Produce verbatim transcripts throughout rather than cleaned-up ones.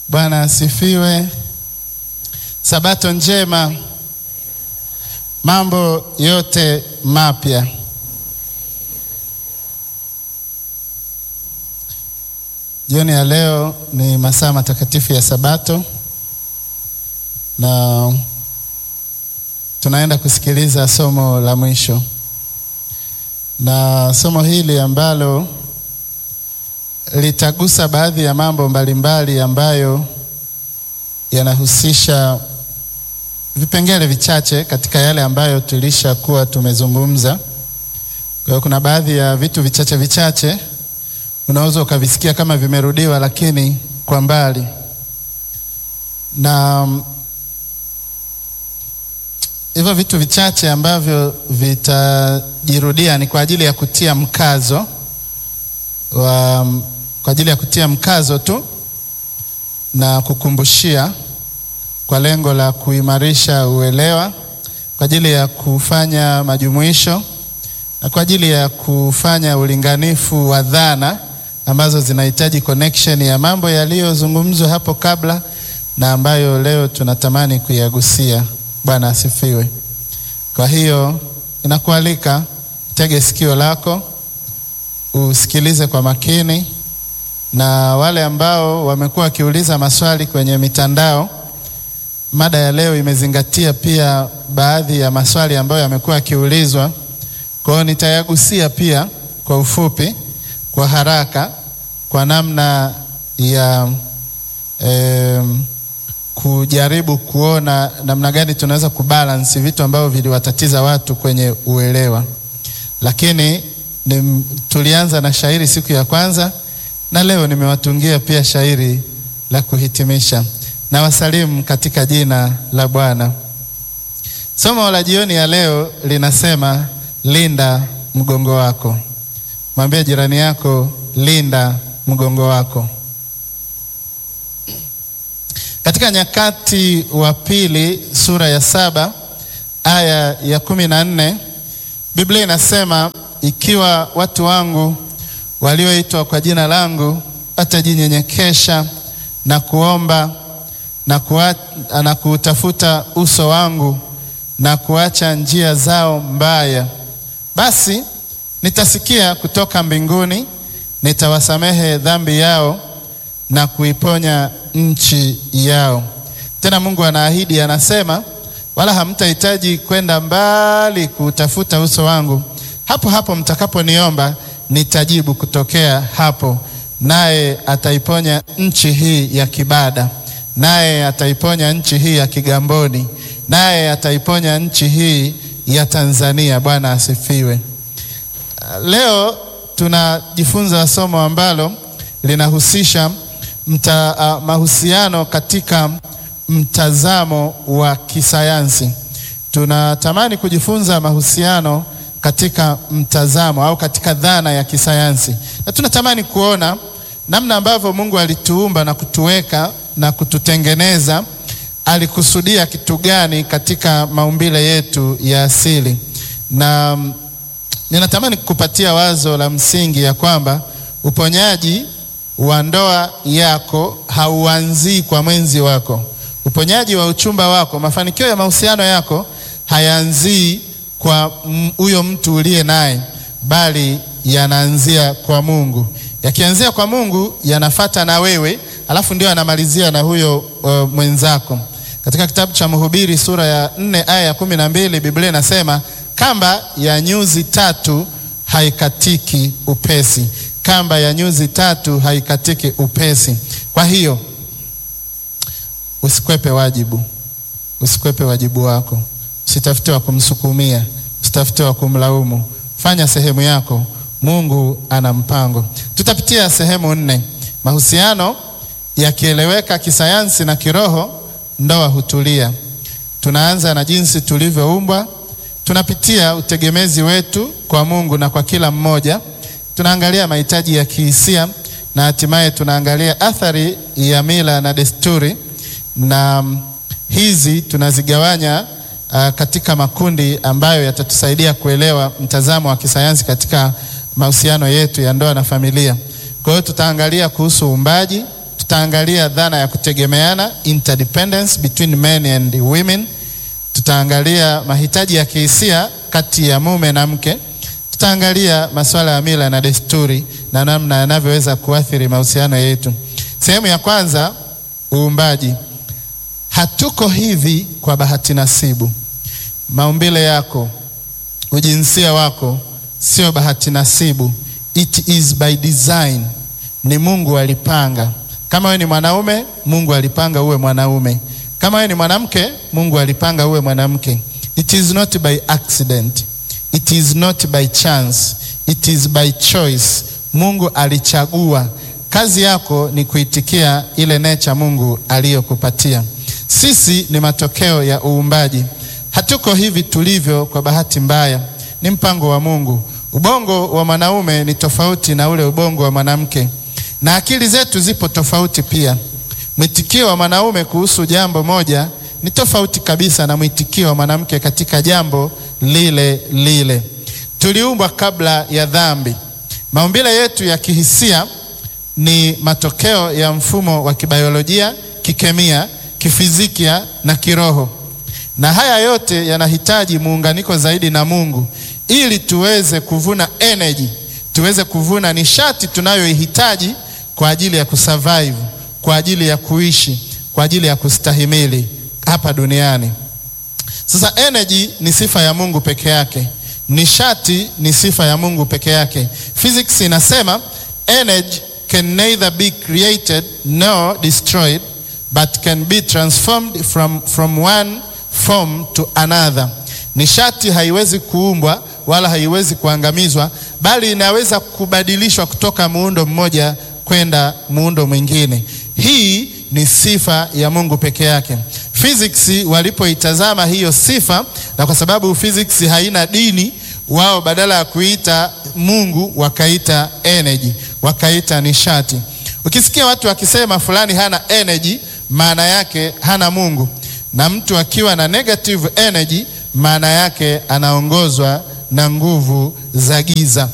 Bwana asifiwe. Sabato njema. Mambo yote mapya. Jioni ya leo ni masaa matakatifu ya Sabato na tunaenda kusikiliza somo la mwisho. Na somo hili ambalo litagusa baadhi ya mambo mbalimbali ambayo yanahusisha vipengele vichache katika yale ambayo tulisha kuwa tumezungumza. Kwa hiyo kuna baadhi ya vitu vichache vichache unaweza ukavisikia kama vimerudiwa lakini kwa mbali. Na hivyo vitu vichache ambavyo vitajirudia ni kwa ajili ya kutia mkazo wa, kwa ajili ya kutia mkazo tu na kukumbushia kwa lengo la kuimarisha uelewa, kwa ajili ya kufanya majumuisho na kwa ajili ya kufanya ulinganifu wa dhana ambazo zinahitaji connection ya mambo yaliyozungumzwa hapo kabla na ambayo leo tunatamani kuyagusia. Bwana asifiwe. Kwa hiyo inakualika tege sikio lako usikilize kwa makini, na wale ambao wamekuwa wakiuliza maswali kwenye mitandao, mada ya leo imezingatia pia baadhi ya maswali ambayo yamekuwa yakiulizwa. Kwa hiyo nitayagusia pia kwa ufupi, kwa haraka, kwa namna ya eh, kujaribu kuona namna gani tunaweza kubalance vitu ambavyo viliwatatiza watu kwenye uelewa. Lakini ni, tulianza na shairi siku ya kwanza na leo nimewatungia pia shairi la kuhitimisha. Na wasalimu katika jina la Bwana. Somo la jioni ya leo linasema linda mgongo wako. Mwambie jirani yako linda mgongo wako. Katika Nyakati wa Pili sura ya saba aya ya kumi na nne Biblia inasema, ikiwa watu wangu walioitwa kwa jina langu watajinyenyekesha na kuomba na, kuwa, na kutafuta uso wangu na kuacha njia zao mbaya, basi nitasikia kutoka mbinguni, nitawasamehe dhambi yao na kuiponya nchi yao. Tena Mungu anaahidi, anasema, wala hamtahitaji kwenda mbali kutafuta uso wangu, hapo hapo mtakaponiomba nitajibu kutokea hapo, naye ataiponya nchi hii ya Kibada, naye ataiponya nchi hii ya Kigamboni, naye ataiponya nchi hii ya Tanzania. Bwana asifiwe. Leo tunajifunza somo ambalo linahusisha mta, uh, mahusiano katika mtazamo wa kisayansi. Tunatamani kujifunza mahusiano katika mtazamo au katika dhana ya kisayansi. Na tunatamani kuona namna ambavyo Mungu alituumba na kutuweka na kututengeneza, alikusudia kitu gani katika maumbile yetu ya asili. Na ninatamani kukupatia wazo la msingi ya kwamba uponyaji wa ndoa yako hauanzii kwa mwenzi wako. Uponyaji wa uchumba wako, mafanikio ya mahusiano yako hayaanzii kwa huyo mtu uliye naye, bali yanaanzia kwa Mungu. Yakianzia kwa Mungu yanafata na wewe, alafu ndio anamalizia na huyo uh, mwenzako. Katika kitabu cha Mhubiri sura ya nne aya ya kumi na mbili Biblia inasema, kamba ya nyuzi tatu haikatiki upesi. Kamba ya nyuzi tatu haikatiki upesi. Kwa hiyo usikwepe wajibu. Usikwepe wajibu wako. Usitafute wa kumsukumia, usitafute wa kumlaumu. Fanya sehemu yako. Mungu ana mpango. Tutapitia sehemu nne. Mahusiano yakieleweka kisayansi na kiroho, ndoa hutulia. Tunaanza na jinsi tulivyoumbwa. Tunapitia utegemezi wetu kwa Mungu na kwa kila mmoja. Tunaangalia mahitaji ya kihisia na hatimaye tunaangalia athari ya mila na desturi, na hizi tunazigawanya uh, katika makundi ambayo yatatusaidia kuelewa mtazamo wa kisayansi katika mahusiano yetu ya ndoa na familia. Kwa hiyo tutaangalia kuhusu uumbaji, Tutaangalia dhana ya kutegemeana, interdependence between men and women. Tutaangalia mahitaji ya kihisia kati ya mume na mke. Tutaangalia masuala ya mila na desturi na namna yanavyoweza kuathiri mahusiano yetu. Sehemu ya kwanza, uumbaji. Hatuko hivi kwa bahati nasibu. Maumbile yako, ujinsia wako sio bahati nasibu. It is by design. Ni Mungu alipanga. Kama wewe ni mwanaume, Mungu alipanga uwe mwanaume. Kama wewe ni mwanamke, Mungu alipanga uwe mwanamke. It is not by accident. It is not by chance. It is by choice. Mungu alichagua. Kazi yako ni kuitikia ile nature Mungu aliyokupatia. Sisi ni matokeo ya uumbaji. Hatuko hivi tulivyo kwa bahati mbaya. Ni mpango wa Mungu. Ubongo wa mwanaume ni tofauti na ule ubongo wa mwanamke. Na akili zetu zipo tofauti pia. Mwitikio wa mwanaume kuhusu jambo moja ni tofauti kabisa na mwitikio wa mwanamke katika jambo lile lile. Tuliumbwa kabla ya dhambi. Maumbile yetu ya kihisia ni matokeo ya mfumo wa kibiolojia, kikemia, kifizikia na kiroho. Na haya yote yanahitaji muunganiko zaidi na Mungu ili tuweze kuvuna energy, tuweze kuvuna nishati tunayoihitaji kwa ajili ya kusurvive, kwa ajili ya kuishi, kwa ajili ya kustahimili hapa duniani. Sasa energy ni sifa ya Mungu peke yake. Nishati ni sifa ya Mungu peke yake. Physics inasema energy can neither be created nor destroyed, but can be transformed from, from one form to another. Nishati haiwezi kuumbwa wala haiwezi kuangamizwa, bali inaweza kubadilishwa kutoka muundo mmoja kwenda muundo mwingine. Hii ni sifa ya Mungu peke yake. Physics walipoitazama hiyo sifa, na kwa sababu physics haina dini, wao badala ya kuita Mungu wakaita energy, wakaita nishati. Ukisikia watu wakisema fulani hana energy, maana yake hana Mungu. Na mtu akiwa na negative energy, maana yake anaongozwa na nguvu za giza.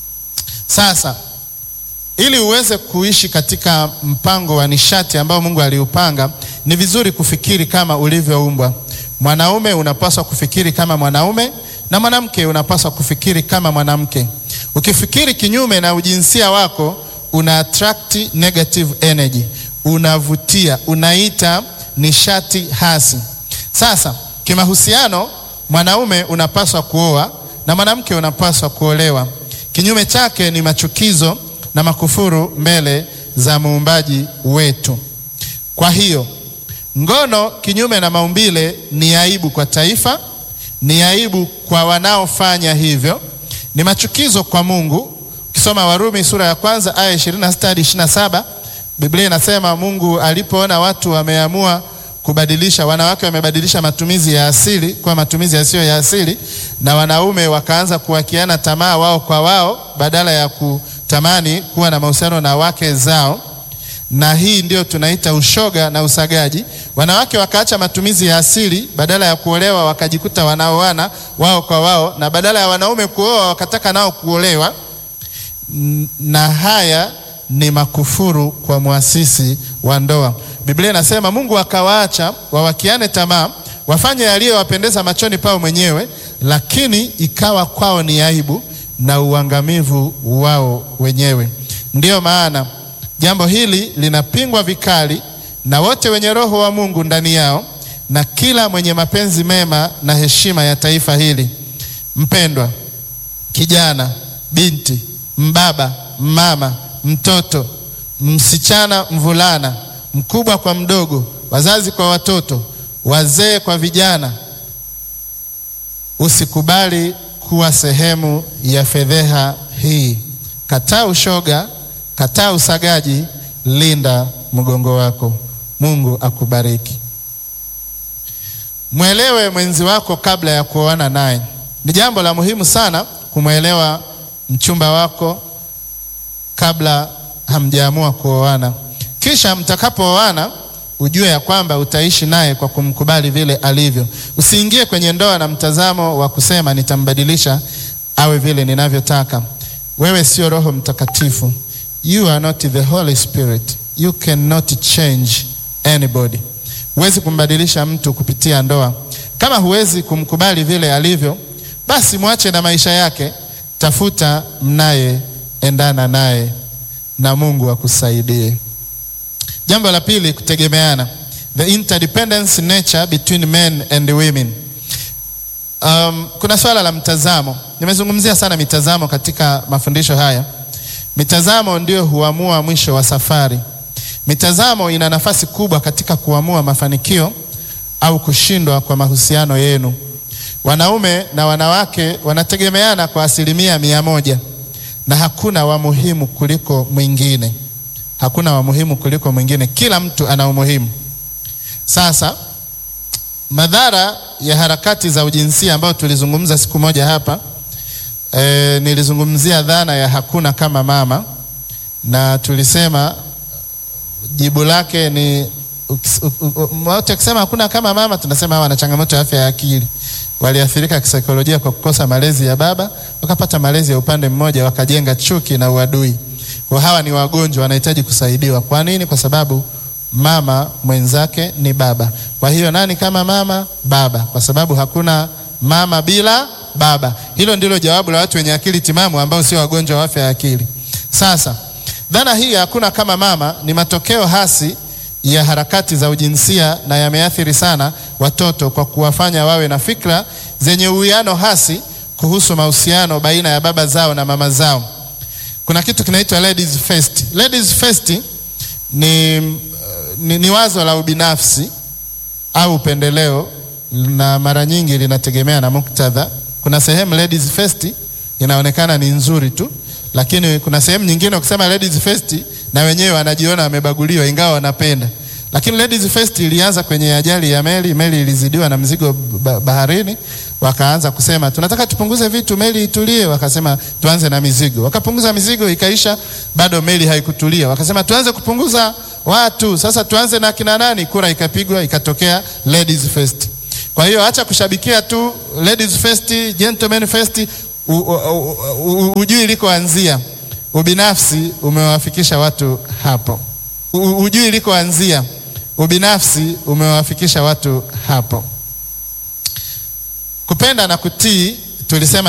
Sasa ili uweze kuishi katika mpango wa nishati ambao Mungu aliupanga, ni vizuri kufikiri kama ulivyoumbwa. Mwanaume unapaswa kufikiri kama mwanaume, na mwanamke unapaswa kufikiri kama mwanamke. Ukifikiri kinyume na ujinsia wako, una attract negative energy, unavutia, unaita nishati hasi. Sasa kimahusiano, mwanaume unapaswa kuoa na mwanamke unapaswa kuolewa. Kinyume chake ni machukizo na makufuru mbele za muumbaji wetu. Kwa hiyo ngono kinyume na maumbile ni aibu kwa taifa, ni aibu kwa wanaofanya hivyo, ni machukizo kwa Mungu. Ukisoma Warumi sura ya kwanza aya ishirini na sita hadi ishirini na saba, Biblia inasema Mungu alipoona watu wameamua kubadilisha, wanawake wamebadilisha matumizi ya asili kwa matumizi yasiyo ya asili, na wanaume wakaanza kuwakiana tamaa wao kwa wao badala ya kutamani kuwa na mahusiano na wake zao. Na hii ndio tunaita ushoga na usagaji. Wanawake wakaacha matumizi ya asili, badala ya kuolewa wakajikuta wanaoana wao kwa wao, na badala ya wanaume kuoa wakataka nao kuolewa. Na haya ni makufuru kwa muasisi wa ndoa. Biblia inasema Mungu akawaacha wawakiane tamaa, wafanye yaliyowapendeza machoni pao mwenyewe, lakini ikawa kwao ni aibu na uangamivu wao wenyewe. Ndiyo maana jambo hili linapingwa vikali na wote wenye roho wa Mungu ndani yao, na kila mwenye mapenzi mema na heshima ya taifa hili. Mpendwa, kijana, binti, mbaba, mama, mtoto, msichana, mvulana, mkubwa kwa mdogo, wazazi kwa watoto, wazee kwa vijana, usikubali kuwa sehemu ya fedheha hii. Kataa ushoga, kataa usagaji, linda mgongo wako. Mungu akubariki. Mwelewe mwenzi wako kabla ya kuoana naye. Ni jambo la muhimu sana kumwelewa mchumba wako kabla hamjaamua kuoana. Kisha mtakapooana, ujue ya kwamba utaishi naye kwa kumkubali vile alivyo. Usiingie kwenye ndoa na mtazamo wa kusema nitambadilisha awe vile ninavyotaka. Wewe sio Roho Mtakatifu. You are not the Holy Spirit. You cannot change anybody. Huwezi kumbadilisha mtu kupitia ndoa. Kama huwezi kumkubali vile alivyo, basi mwache na maisha yake, tafuta mnaye endana naye na Mungu akusaidie. Jambo la pili, kutegemeana. The interdependence nature between men and women. Um, kuna swala la mtazamo. Nimezungumzia sana mitazamo katika mafundisho haya. Mitazamo ndio huamua mwisho wa safari. Mitazamo ina nafasi kubwa katika kuamua mafanikio au kushindwa kwa mahusiano yenu. Wanaume na wanawake wanategemeana kwa asilimia mia moja, na hakuna wa muhimu kuliko mwingine. Hakuna wa muhimu kuliko mwingine. Kila mtu ana umuhimu. Sasa madhara ya harakati za ujinsia ambayo tulizungumza siku moja hapa, e, nilizungumzia dhana ya hakuna kama mama, na tulisema jibu lake ni wote kusema hakuna kama mama, tunasema hawa wana changamoto ya afya ya akili. Waliathirika kisaikolojia kwa kukosa malezi ya baba, wakapata malezi ya upande mmoja, wakajenga chuki na uadui. Kwa hawa ni wagonjwa, wanahitaji kusaidiwa. Kwa nini? Kwa sababu mama mwenzake ni baba. Kwa hiyo nani kama mama? Baba. Kwa sababu hakuna mama bila baba. Hilo ndilo jawabu la watu wenye akili timamu ambao sio wagonjwa wa afya ya akili. Sasa dhana hii hakuna kama mama ni matokeo hasi ya harakati za ujinsia, na yameathiri sana watoto kwa kuwafanya wawe na fikra zenye uwiano hasi kuhusu mahusiano baina ya baba zao na mama zao. Kuna kitu kinaitwa ladies first. Ladies first ni, ni, ni wazo la ubinafsi au upendeleo, na mara nyingi linategemea na muktadha. Kuna sehemu ladies first inaonekana ni nzuri tu, lakini kuna sehemu nyingine ukisema ladies first na wenyewe wanajiona wamebaguliwa ingawa wanapenda. Lakini ladies first ilianza kwenye ajali ya meli. Meli ilizidiwa na mzigo baharini, wakaanza kusema tunataka tupunguze vitu, meli itulie. Wakasema tuanze na mizigo. Wakapunguza mizigo, ikaisha, bado meli haikutulia. Wakasema tuanze kupunguza watu, sasa tuanze na kina nani? Kura ikapigwa, ikatokea ladies first. Kwa hiyo acha kushabikia tu ladies first, gentlemen first. Ujui likoanzia. Ubinafsi umewafikisha watu hapo. Ujui likoanzia. Ubinafsi umewafikisha watu hapo. Kupenda na kutii tulisema